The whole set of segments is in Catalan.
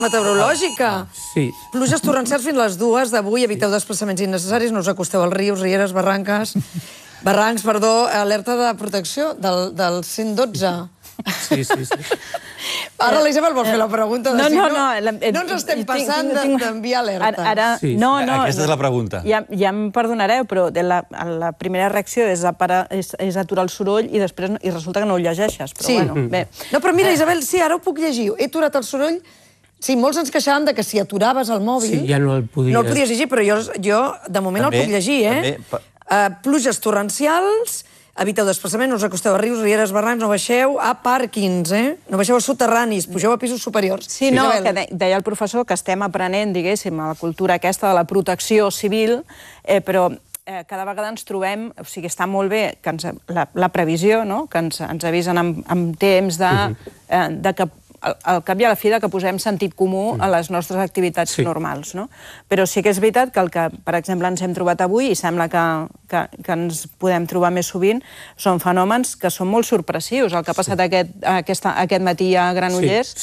meteorològica. Sí. Pluges torrencials fins a les 2 d'avui, eviteu desplaçaments innecessaris, no us acosteu als rius, rieres, barrancs, alerta de protecció del 112. Sí. Ara la Isabel vol fer la pregunta de si no ens estem passant d'enviar alerta. Aquesta és la pregunta. Ja em perdonareu, però la primera reacció és aturar el soroll i després resulta que no ho llegeixes. Sí. No, però mira, Isabel, sí, ara ho puc llegir. He aturat el soroll. Sí, molts ens queixàvem de que si aturaves el mòbil... Sí, ja no el podies. No el podies llegir, però jo de moment el puc llegir, Pluges torrencials, eviteu desplaçament, no us acosteu a rius, rieres, barrancs, no baixeu a pàrquings, no baixeu a soterranis, pugeu a pisos superiors. Sí, no, que deia el professor que estem aprenent, diguéssim, a la cultura aquesta de la protecció civil, però cada vegada ens trobem, o sigui, està molt bé la previsió, que ens avisen amb temps de que al cap i a la fi que posem sentit comú a les nostres activitats normals. Però sí que és veritat que el que, per exemple, ens hem trobat avui, i sembla que ens podem trobar més sovint, són fenòmens que són molt sorpressius. El que ha passat aquest matí a Granollers,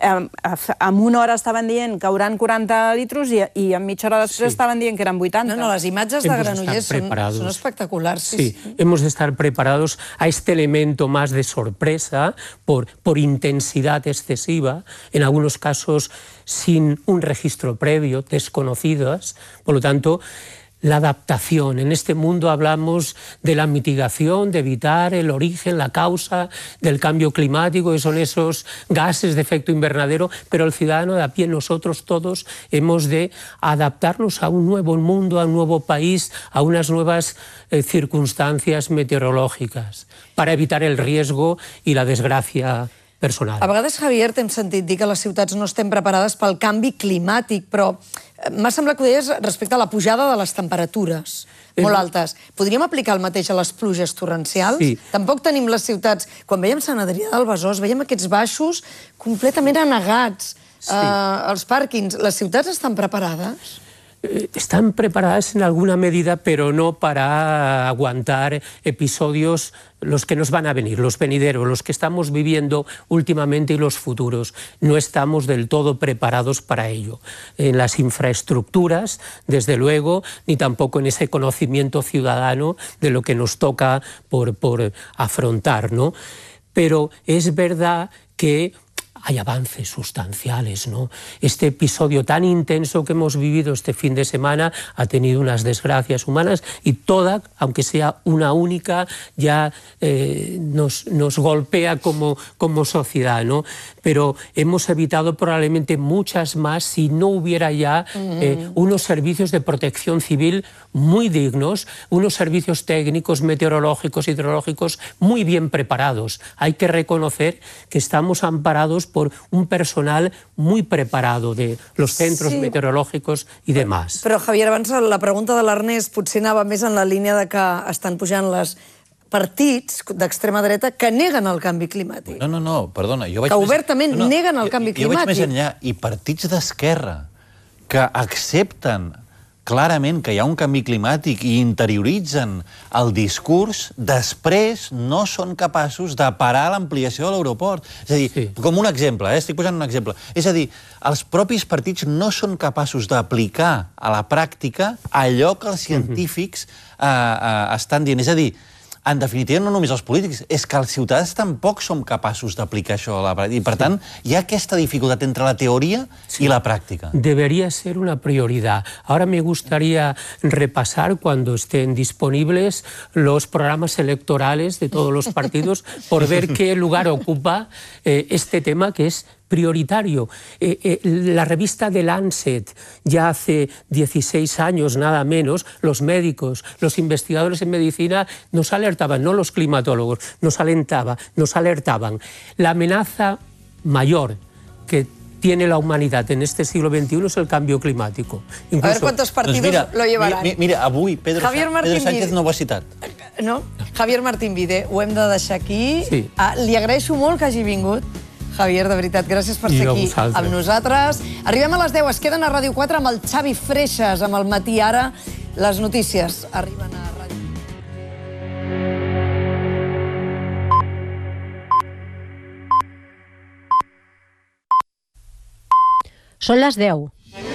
en una hora estaven dient que hauran 40 litros i en mitja hora després estaven dient que eren 80. No, les imatges de Granollers són espectaculars. Sí, hemos de estar preparados a este elemento más de sorpresa por intensidad excesiva, en algunos casos sin un registro previo, desconocidas. Por lo tanto, la adaptación. En este mundo hablamos de la mitigación, de evitar el origen, la causa del cambio climático, que son esos gases de efecto invernadero, pero el ciudadano de a pie, nosotros todos, hemos de adaptarnos a un nuevo mundo, a un nuevo país, a unas nuevas circunstancias meteorológicas, para evitar el riesgo y la desgracia personal. A vegades, Javier, t'hem sentit dir que les ciutats no estem preparades pel canvi climàtic, però m'ha semblat que ho deies respecte a la pujada de les temperatures molt altes. Podríem aplicar el mateix a les pluges torrencials? Sí. Tampoc tenim les ciutats... Quan veiem Sant Adrià del Besòs, veiem aquests baixos completament anegats. Els pàrquings, les ciutats estan preparades? Están preparadas en alguna medida, pero no para aguantar episodios los que nos van a venir, los venideros, los que estamos viviendo últimamente y los futuros. No estamos del todo preparados para ello. En las infraestructuras, desde luego, ni tampoco en ese conocimiento ciudadano de lo que nos toca por afrontar, ¿no? Pero es verdad que hay avances sustanciales, ¿no? Este episodio tan intenso que hemos vivido este fin de semana ha tenido unas desgracias humanas y toda, aunque sea una única, ya nos golpea como sociedad, ¿no? Pero hemos evitado probablemente muchas más si no hubiera ya unos servicios de protección civil muy dignos, unos servicios técnicos, meteorológicos, hidrológicos muy bien preparados. Hay que reconocer que estamos amparados por un personal muy preparado de los centros meteorològics i demás. Però, Javier, abans la pregunta de l'Ernest potser anava més en la línia de que estan pujant les partits d'extrema dreta que neguen el canvi climàtic. No, perdona. Que obertament neguen el canvi climàtic. Jo vaig més enllà. I partits d'esquerra que accepten clarament que hi ha un canvi climàtic i interioritzen el discurs, després no són capaços de parar l'ampliació de l'aeroport. És a dir, com un exemple, estic posant un exemple. És a dir, els propis partits no són capaços d'aplicar a la pràctica allò que els científics estan dient. És a dir, en definitiva, no només els polítics, és que els ciutadans tampoc som capaços d'aplicar això a la pràctica. I, per tant, hi ha aquesta dificultat entre la teoría y la práctica. Debería ser una prioridad. Ahora me gustaría repasar, cuando estén disponibles, los programas electorales de todos los partidos por ver qué lugar ocupa este tema que es prioritario. La revista The Lancet, ya hace 16 años, nada menos, los médicos, los investigadores en medicina nos alertaban, no los climatólogos, nos alertaban. La amenaza mayor que tiene la humanidad en este siglo XXI es el cambio climático. A ver cuántos partidos lo llevarán. Mira, avui Pedro Sánchez no ho ha citat. No? Javier Martín Vide, ho hem de deixar aquí. Li agraeixo molt que hagi vingut. Javier, de veritat, gràcies per ser aquí amb nosaltres. Arribem a les 10, es queden a Ràdio 4 amb el Xavi Freixas, amb el Matí Ara. Les notícies arriben a Ràdio 4. Són les 10.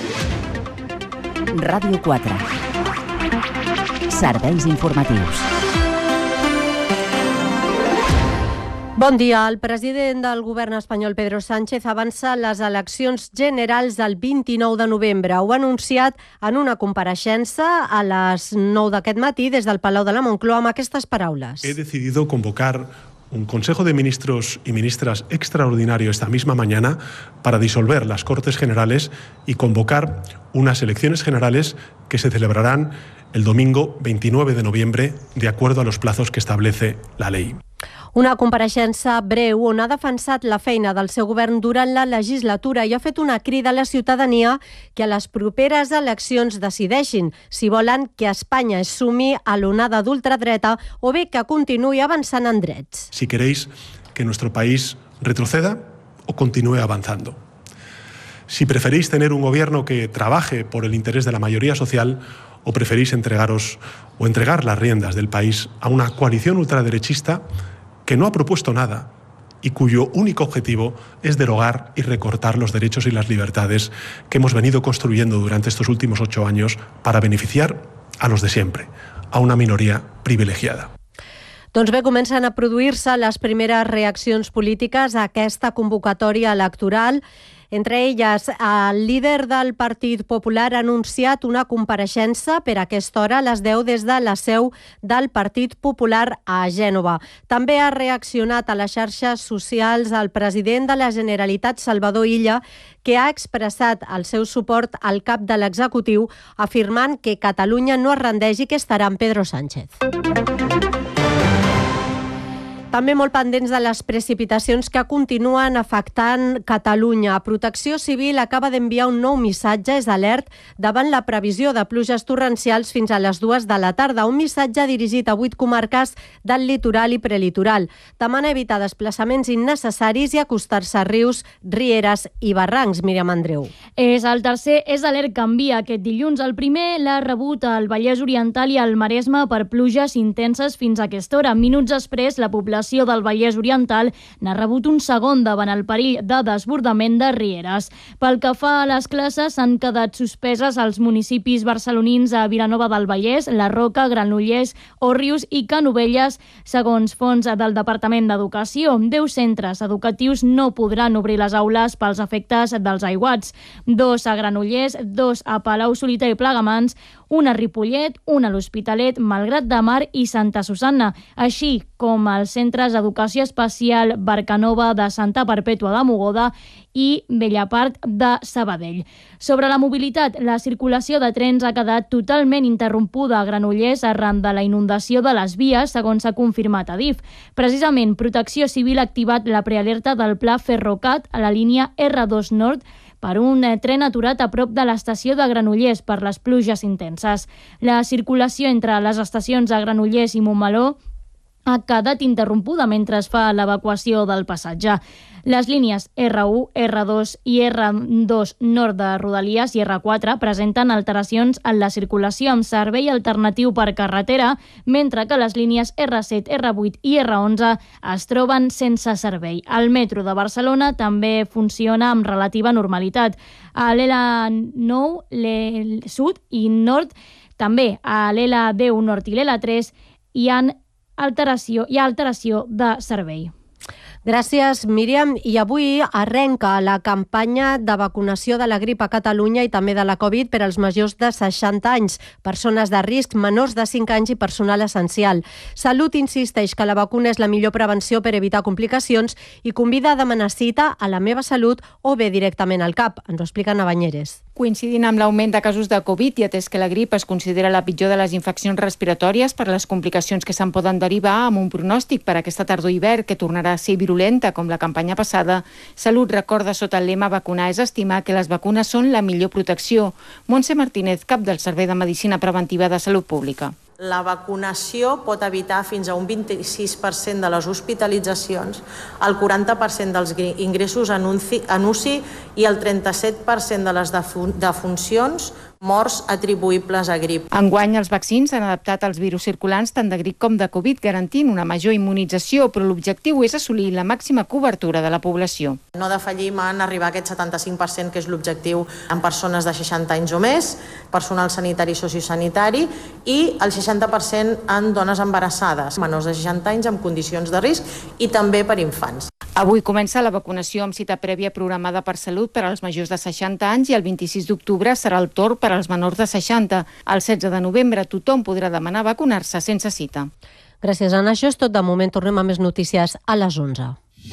Ràdio 4. Serveis informatius. Bon dia. El president del govern espanyol, Pedro Sánchez, avança les eleccions generals del 29 de novembre. Ho ha anunciat en una compareixença a les 9 d'aquest matí des del Palau de la Moncloa amb aquestes paraules. He decidido convocar un Consejo de Ministros y Ministras extraordinario esta misma mañana para disolver las Cortes Generales y convocar unas elecciones generales que se celebrarán el domingo 29 de noviembre de acuerdo a los plazos que establece la ley. Una compareixença breu on ha defensat la feina del seu govern durant la legislatura i ha fet una crida a la ciutadania que a les properes eleccions decideixin si volen que Espanya es sumi a l'onada d'ultradreta o bé que continuï avançant en drets. Si queréis que nuestro país retroceda o continúe avanzando. Si preferís tener un gobierno que trabaje por el interés de la mayoría social o preferís entregar las riendas del país a una coalición ultraderechista que no ha propuesto nada y cuyo único objetivo es derogar y recortar los derechos y las libertades que hemos venido construyendo durante estos últimos 8 años para beneficiar a los de siempre, a una minoría privilegiada. Doncs bé, comencen a produir-se les primeres reaccions polítiques a aquesta convocatòria electoral. Entre elles, el líder del Partit Popular ha anunciat una compareixença per a aquesta hora a les 10 des de la seu del Partit Popular a Gènova. També ha reaccionat a les xarxes socials el president de la Generalitat, Salvador Illa, que ha expressat el seu suport al cap de l'executiu, afirmant que Catalunya no es rendeix i que estarà amb Pedro Sánchez. També molt pendents de les precipitacions que continuen afectant Catalunya. Protecció Civil acaba d'enviar un nou missatge, és alert, davant la previsió de pluges torrencials fins a les 2 de la tarda. Un missatge dirigit a 8 comarques del litoral i prelitoral. Demana evitar desplaçaments innecessaris i acostar-se a rius, rieres i barrancs. Míriam Andreu. És el tercer és alert que envia aquest dilluns. El primer l'ha rebut al Vallès Oriental i al Maresme per pluges intenses fins a aquesta hora. Minuts després, la població del Vallès Oriental n'ha rebut un segon davant el perill de desbordament de rieres. Pel que fa a les classes, s'han quedat suspeses als municipis barcelonins a Vilanova del Vallès, La Roca, Granollers, Òrrius i Canovelles, segons fons del Departament d'Educació. 10 centres educatius no podran obrir les aules pels efectes dels aiguats. 2 a Granollers, 2 a Palau-solità i Plegamans, 1 a Ripollet, 1 a l'Hospitalet, Malgrat de Mar i Santa Susanna, així com els centres d'educació especial Barcanova de Santa Perpètua de Mogoda i Bellapart de Sabadell. Sobre la mobilitat, la circulació de trens ha quedat totalment interrompuda a Granollers arran de la inundació de les vies, segons s'ha confirmat a DIF. Precisament, Protecció Civil ha activat la prealerta del Pla Ferrocat a la línia R2 Nord per un tren aturat a prop de l'estació de Granollers per les pluges intenses. La circulació entre les estacions de Granollers i Montmeló ha quedat interrompuda mentre es fa l'evacuació del passatge. Les línies R1, R2 i R2 Nord de Rodalies i R4 presenten alteracions en la circulació amb servei alternatiu per carretera, mentre que les línies R7, R8 i R11 es troben sense servei. El metro de Barcelona també funciona amb relativa normalitat. A l'L9, l'Sud i Nord, també a l'L10 Nord i l'L3 hi ha alteració de servei. Gràcies, Míriam. I avui arrenca la campanya de vacunació de la grip a Catalunya i també de la Covid per als majors de 60 anys, persones de risc, menors de 5 anys i personal essencial. Salut insisteix que la vacuna és la millor prevenció per evitar complicacions i convida a demanar cita a La Meva Salut o bé directament al CAP. Ens ho explica Ana Banyeres. Coincidint amb l'augment de casos de Covid i atès que la grip es considera la pitjor de les infeccions respiratòries per les complicacions que se'n poden derivar, amb un pronòstic per aquesta tardor-hivern que tornarà a ser virulenta com la campanya passada, Salut recorda sota el lema "Vacunar és estimar" que les vacunes són la millor protecció. Montse Martínez, cap del Servei de Medicina Preventiva de Salut Pública. La vacunació pot evitar fins a un 26% de les hospitalitzacions, el 40% dels ingressos en UCI i el 37% de les defuncions Morts atribuïbles a grip. Enguany, els vaccins s'han adaptat als virus circulants tant de grip com de Covid, garantint una major immunització, però l'objectiu és assolir la màxima cobertura de la població. No defallim en arribar a aquest 75%, que és l'objectiu en persones de 60 anys o més, personal sanitari i sociosanitari, i el 60% en dones embarassades, menors de 60 anys amb condicions de risc i també per infants. Avui comença la vacunació amb cita prèvia programada per Salut per als majors de 60 anys i el 26 d'octubre serà el torn per als menors de 60. El 16 de novembre tothom podrà demanar vacunar-se sense cita. Gràcies, Anna. Això és tot de moment. Tornem a més notícies a les 11.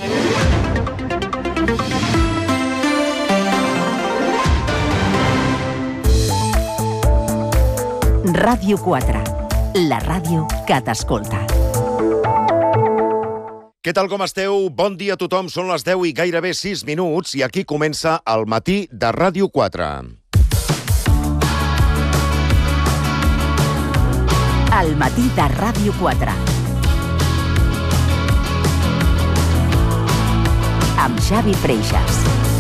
Ràdio 4, la ràdio que t'escolta. Què tal, com esteu? Bon dia a tothom. Són les 10 i gairebé 6 minuts i aquí comença el matí de Ràdio 4. El matí de Ràdio 4. Amb Xavi Freixas.